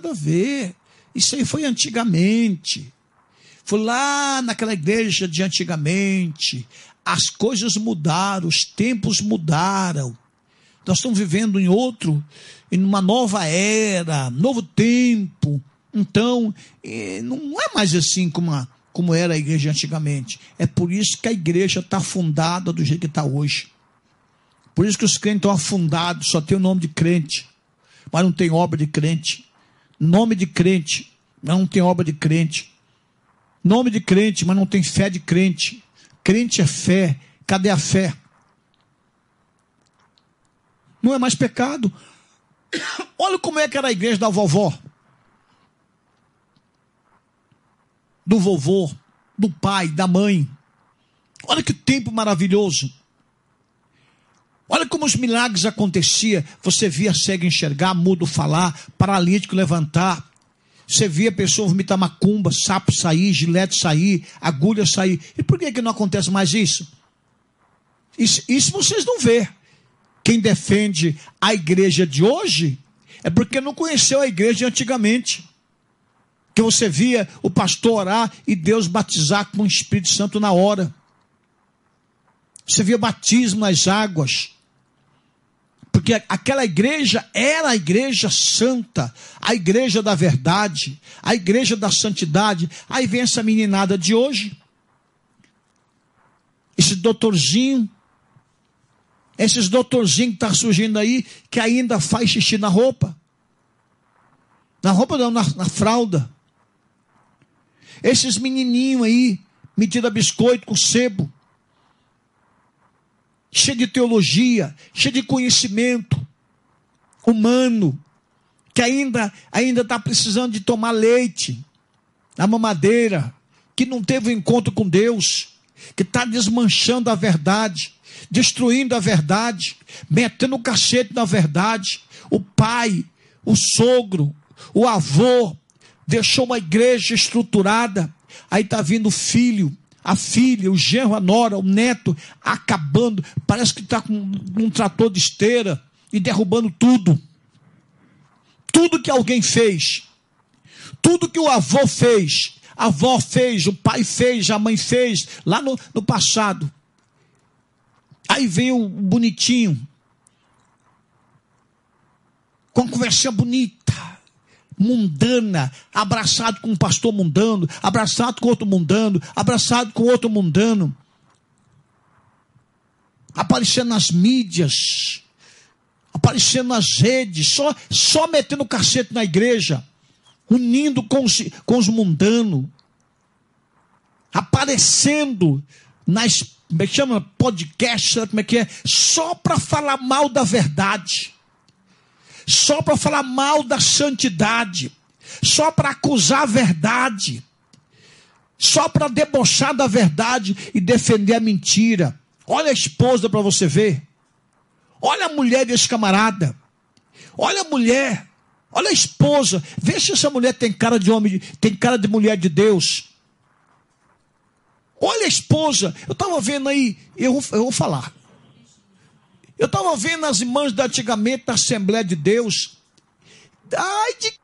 nada a ver. Isso aí foi antigamente. Foi lá naquela igreja de antigamente. As coisas mudaram, os tempos mudaram. Nós estamos vivendo em uma nova era, novo tempo. Então, não é mais assim como era a igreja antigamente. É por isso que a igreja está afundada do jeito que está hoje. Por isso que os crentes estão afundados, só tem o nome de crente, mas não tem obra de crente. Nome de crente, mas não tem obra de crente. Nome de crente, mas não tem fé de crente. Crente é fé. Cadê a fé? Não é mais pecado. Olha como é que era a igreja da vovó, do vovô, do pai, da mãe. Olha que tempo maravilhoso. Olha como os milagres aconteciam. Você via cego enxergar, mudo falar, paralítico levantar. Você via pessoa vomitar macumba, sapo sair, gilete sair, agulha sair. E por que não acontece mais isso? Isso vocês não vê. Quem defende a igreja de hoje é porque não conheceu a igreja de antigamente. Que você via o pastor orar e Deus batizar com o Espírito Santo na hora. Você via batismo nas águas. Porque aquela igreja era a igreja santa, a igreja da verdade, a igreja da santidade. Aí vem essa meninada de hoje, esse doutorzinho, esses doutorzinhos que estão surgindo aí, que ainda faz xixi na roupa. Na roupa não, na fralda. Esses menininhos aí, metida biscoito com sebo. Cheio de teologia, cheio de conhecimento humano, que ainda está precisando de tomar leite, a mamadeira, que não teve um encontro com Deus, que está desmanchando a verdade, destruindo a verdade, metendo o cacete na verdade. O pai, o sogro, o avô, deixou uma igreja estruturada, aí está vindo o filho, a filha, o genro, a nora, o neto, acabando, parece que está com um trator de esteira e derrubando tudo. Tudo que alguém fez, tudo que o avô fez, a avó fez, o pai fez, a mãe fez, lá no passado. Aí vem o bonitinho, com uma conversinha bonita, mundana, abraçado com um pastor mundano, abraçado com outro mundano, abraçado com outro mundano, aparecendo nas mídias, aparecendo nas redes, só metendo cacete na igreja, unindo com os mundanos, aparecendo nas, como é que chama, podcast, sabe como é que é? Só para falar mal da verdade, só para falar mal da santidade, só para acusar a verdade, só para debochar da verdade e defender a mentira. Olha a esposa para você ver, olha a mulher desse camarada, olha a mulher, olha a esposa, vê se essa mulher tem cara de homem, tem cara de mulher de Deus. Olha a esposa, eu estava vendo aí, eu vou falar. Eu estava vendo as irmãs da antigamente da Assembleia de Deus. Ai de